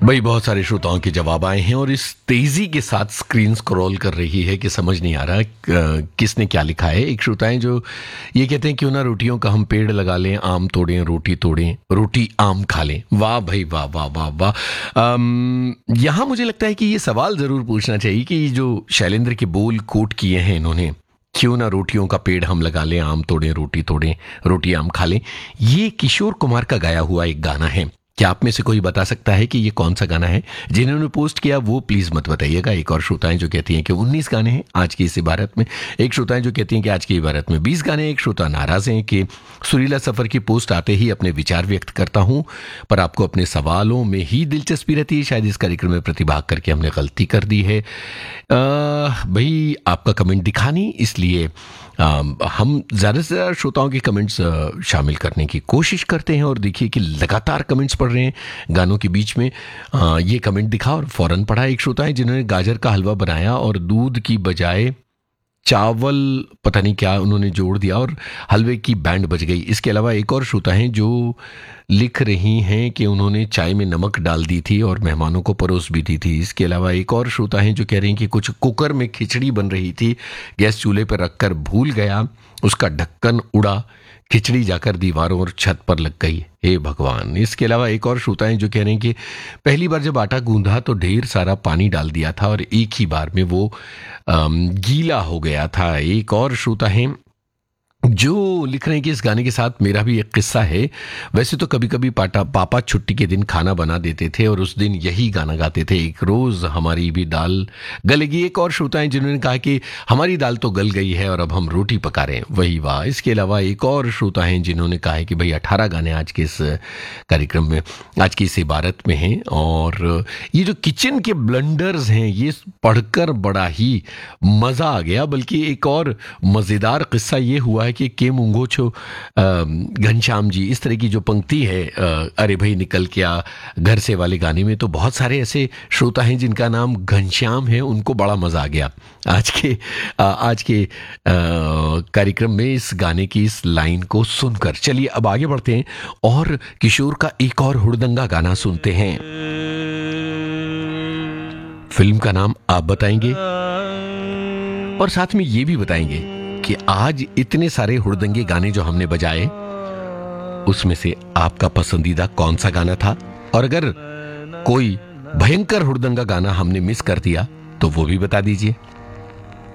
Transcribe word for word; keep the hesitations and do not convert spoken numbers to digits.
भाई बहुत सारे श्रोताओं के जवाब आए हैं और इस तेजी के साथ स्क्रीन स्क्रॉल कर रही है कि समझ नहीं आ रहा अ, किसने क्या लिखा है। एक श्रोताएं जो ये कहते हैं क्यों ना रोटियों का हम पेड़ लगा लें, आम तोड़ें रोटी तोड़ें, रोटी आम खा लें। वाह भाई वाह वाह वाह वाह। अम, यहाँ मुझे लगता है कि ये सवाल जरूर पूछना चाहिए कि ये जो शैलेंद्र के बोल कोट किए हैं इन्होंने, क्यों ना रोटियों का पेड़ हम लगा लें, आम तोड़ें रोटी तोड़ें, रोटी आम खा लें, ये किशोर कुमार का गाया हुआ एक गाना है। क्या आप में से कोई बता सकता है कि ये कौन सा गाना है? जिन्होंने पोस्ट किया वो प्लीज मत बताइएगा। एक और श्रोताएं जो कहती हैं कि उन्नीस गाने हैं आज की इस इबारत में, एक श्रोताएं जो कहती हैं कि आज की इबारत में बीस गाने, एक श्रोता नाराज हैं कि सुरीला सफर की पोस्ट आते ही अपने विचार व्यक्त करता हूं, पर आपको अपने सवालों में ही दिलचस्पी रहती है, शायद इस कार्यक्रम में प्रतिभाग करके हमने गलती कर दी है। भाई आपका कमेंट दिखा नहीं, इसलिए आ, हम ज़्यादा से ज़्यादा श्रोताओं के कमेंट्स शामिल करने की कोशिश करते हैं और देखिए कि लगातार कमेंट्स पढ़ रहे हैं गानों के बीच में। आ, ये कमेंट दिखा और फौरन पढ़ा। एक श्रोता है जिन्होंने गाजर का हलवा बनाया और दूध की बजाय चावल पता नहीं क्या उन्होंने जोड़ दिया और हलवे की बैंड बज गई। इसके अलावा एक और श्रोता हैं जो लिख रही हैं कि उन्होंने चाय में नमक डाल दी थी और मेहमानों को परोस भी दी थी। इसके अलावा एक और श्रोता हैं जो कह रहे हैं कि कुछ कुकर में खिचड़ी बन रही थी, गैस चूल्हे पर रखकर भूल गया, उसका ढक्कन उड़ा, खिचड़ी जाकर दीवारों और छत पर लग गई, हे भगवान। इसके अलावा एक और श्रोता हैं जो कह रहे हैं कि पहली बार जब आटा गूंधा तो ढेर सारा पानी डाल दिया था और एक ही बार में वो अम, गीला हो गया था। एक और श्रोता हैं जो लिख रहे हैं कि इस गाने के साथ मेरा भी एक किस्सा है। वैसे तो कभी कभी पाटा पापा छुट्टी के दिन खाना बना देते थे और उस दिन यही गाना गाते थे, एक रोज हमारी भी दाल गलेगी। एक और श्रोता हैं जिन्होंने कहा कि हमारी दाल तो गल गई है और अब हम रोटी पका रहे हैं, वही वाह। इसके अलावा एक और श्रोता हैं जिन्होंने कहा है कि भाई अठारह गाने आज के इस कार्यक्रम में, आज की इस इबारत में हैं और ये जो किचन के ब्लंडर्स हैं ये पढ़कर बड़ा ही मजा आ गया। बल्कि एक और मजेदार किस्सा ये हुआ है कि के मुंगो छो घनश्याम जी, इस तरह की जो पंक्ति है अ, अरे भाई निकल के आ घर से वाले गाने में, तो बहुत सारे ऐसे श्रोता हैं जिनका नाम घनश्याम है, उनको बड़ा मजा आ गया आज के आ, आज के आ, कार्यक्रम में इस गाने की इस लाइन को सुनकर। चलिए अब आगे बढ़ते हैं और किशोर का एक और हुड़दंगा गाना सुनते हैं। फिल्म का नाम आप बताएंगे और साथ में ये भी बताएंगे कि आज इतने सारे हुड़दंगे गाने जो हमने बजाए उसमें से आपका पसंदीदा कौन सा गाना था, और अगर कोई भयंकर हुड़दंगा गाना हमने मिस कर दिया तो वो भी बता दीजिए।